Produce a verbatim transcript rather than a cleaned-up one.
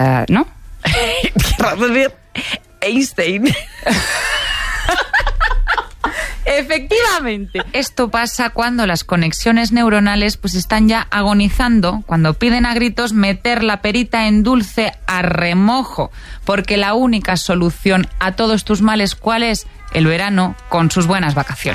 Uh, ¿No? Querrás decir Einstein. Efectivamente. Esto pasa cuando las conexiones neuronales pues están ya agonizando, cuando piden a gritos meter la perita en dulce a remojo, porque la única solución a todos tus males, ¿cuál es? El verano con sus buenas vacaciones.